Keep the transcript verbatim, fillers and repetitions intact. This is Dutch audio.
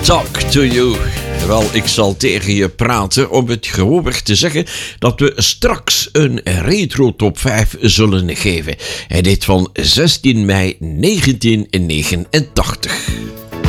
Talk to you. Wel, ik zal tegen je praten om het gewoonweg te zeggen dat we straks een retro top vijf zullen geven. En dit van zestien mei negentien negenentachtig.